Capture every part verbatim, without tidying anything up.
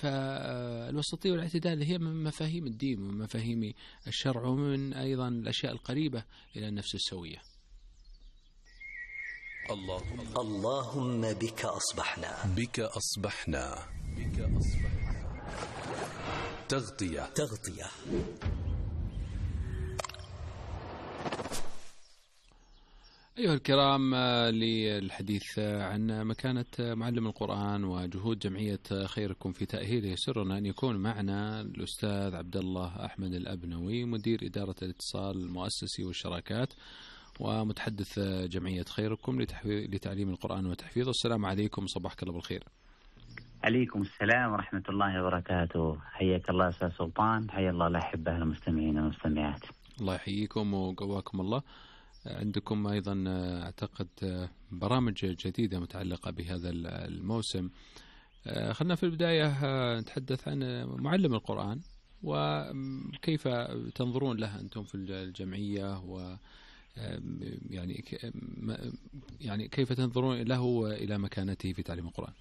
فالوسطية والاعتدال هي من مفاهيم الدين ومن مفاهيم الشرع ومن أيضا الأشياء القريبة إلى النفس السوية. اللهم اللهم بك أصبحنا بك أصبحنا بك أصبحنا تغطية تغطية. أيها الكرام، للحديث عن مكانة معلم القرآن وجهود جمعية خيركم في تأهيله يسرنا أن يكون معنا الأستاذ عبد الله أحمد الأبنوي، مدير إدارة الاتصال المؤسسي والشراكات ومتحدث جمعية خيركم لتعليم القرآن وتحفيظه. السلام عليكم، صباحك الله بالخير. عليكم السلام ورحمة الله وبركاته. حياك الله أستاذ سلطان، حيا الله الأحبة المستمعين والمستمعات. الله يحييكم وقواكم الله. عندكم أيضا أعتقد برامج جديدة متعلقة بهذا الموسم. خلنا في البداية نتحدث عن معلم القرآن وكيف تنظرون له أنتم في الجمعية، و يعني يعني كيف تنظرون له إلى مكانته في تعليم القرآن.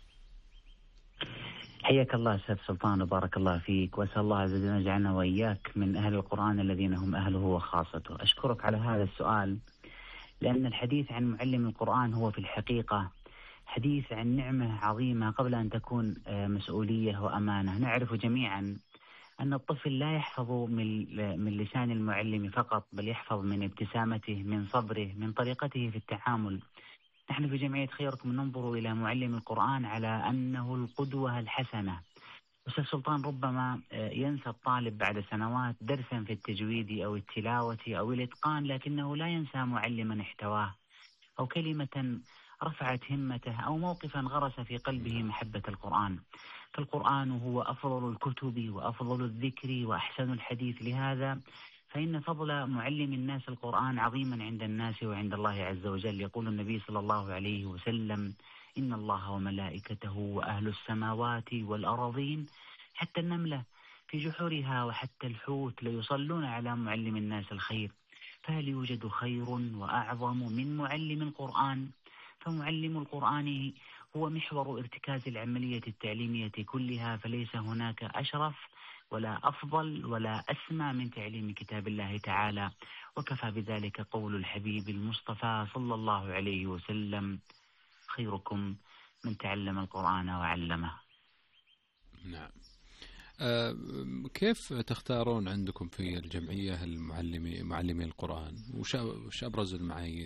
حياك الله أستاذ سلطان وبارك الله فيك، وأسأل الله عز وجل أن يجعلنا وإياك من أهل القرآن الذين هم أهله وخاصته. أشكرك على هذا السؤال، لأن الحديث عن معلم القرآن هو في الحقيقة حديث عن نعمة عظيمة قبل أن تكون مسؤولية وأمانة. نعرف جميعا أن الطفل لا يحفظ من من لسان المعلم فقط، بل يحفظ من ابتسامته، من صبره، من طريقته في التعامل. نحن في جمعية خيركم ننظر إلى معلم القرآن على أنه القدوة الحسنة. أستاذ سلطان، ربما ينسى الطالب بعد سنوات درسا في التجويد أو التلاوة أو الإتقان، لكنه لا ينسى معلما احتواه، أو كلمة رفعت همته، أو موقفا غرس في قلبه محبة القرآن. فالقرآن هو أفضل الكتب وأفضل الذكر وأحسن الحديث، لهذا فإن فضل معلم الناس القرآن عظيما عند الناس وعند الله عز وجل. يقول النبي صلى الله عليه وسلم: إن الله وملائكته وأهل السماوات والأراضين حتى النملة في جحورها وحتى الحوت ليصلون على معلم الناس الخير. فهل يوجد خير وأعظم من معلم القرآن؟ فمعلم القرآن هو محور ارتكاز العملية التعليمية كلها، فليس هناك أشرف ولا أفضل ولا أسمى من تعليم كتاب الله تعالى، وكفى بذلك قول الحبيب المصطفى صلى الله عليه وسلم: خيركم من تعلم القرآن وعلمه. نعم. أه كيف تختارون عندكم في الجمعية المعلمي معلمي القرآن؟ وش أبرز المعايير؟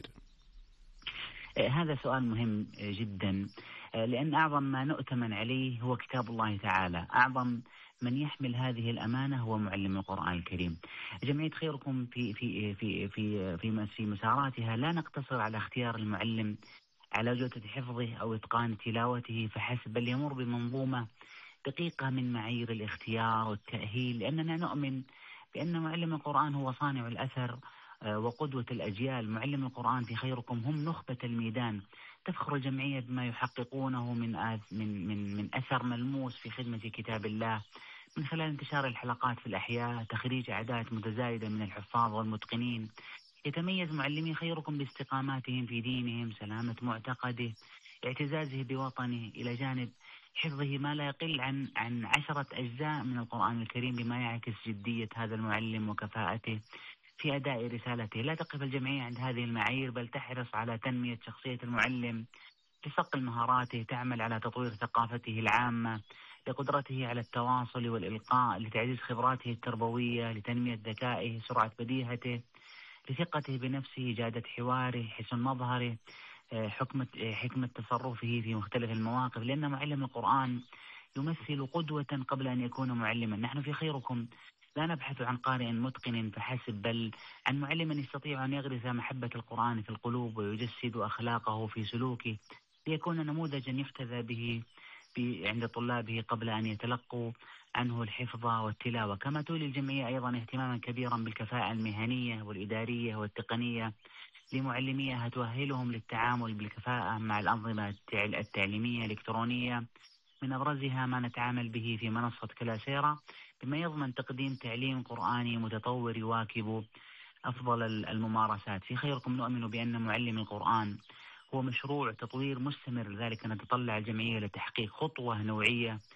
هذا سؤال مهم جدا، لأن أعظم ما نؤتمن عليه هو كتاب الله تعالى. أعظم من يحمل هذه الأمانة هو معلم القرآن الكريم. جمعية خيركم في في في في في, في مساراتها لا نقتصر على اختيار المعلم على جودة حفظه أو إتقان تلاوته فحسب، بل يمر بمنظومة دقيقة من معايير الاختيار والتأهيل، لأننا نؤمن بأن معلم القرآن هو صانع الأثر وقدوة الأجيال. معلم القرآن في خيركم هم نخبة الميدان. تفخر الجمعية بما يحققونه من من من من أثر ملموس في خدمة كتاب الله، من خلال انتشار الحلقات في الأحياء، تخريج أعداد متزايدة من الحفاظ والمتقنين. يتميز معلمي خيركم باستقاماتهم في دينهم، سلامة معتقده، اعتزازه بوطنه، إلى جانب حفظه ما لا يقل عن عن عشرة أجزاء من القرآن الكريم، بما يعكس جدية هذا المعلم وكفاءته في أداء رسالته. لا تقف الجمعية عند هذه المعايير، بل تحرص على تنمية شخصية المعلم لصقل مهاراته، تعمل على تطوير ثقافته العامة، لقدرته على التواصل والإلقاء، لتعزيز خبراته التربوية، لتنمية ذكائه، سرعة بديهته، لثقته بنفسه، جادة حواره، حسن مظهره، حكمة حكمة تصرفه في مختلف المواقف. لأن معلم القرآن يمثل قدوة قبل أن يكون معلما. نحن في خيركم لا نبحث عن قارئ متقن فحسب، بل عن معلم يستطيع أن يغرس محبة القرآن في القلوب ويجسد أخلاقه في سلوكه، ليكون نموذجا يحتذى به عند طلابه قبل أن يتلقوا عنه الحفظ والتلاوة. كما تولي الجمعية أيضا اهتماما كبيرا بالكفاءة المهنية والإدارية والتقنية لمعلميها، تؤهلهم للتعامل بالكفاءة مع الأنظمة التعليمية الإلكترونية، من أبرزها ما نتعامل به في منصة كلاسيرا، بما يضمن تقديم تعليم قرآني متطور يواكب أفضل الممارسات. في خيركم نؤمن بأن معلم القرآن هو مشروع تطوير مستمر، لذلك نتطلع الجمعية لتحقيق خطوة نوعية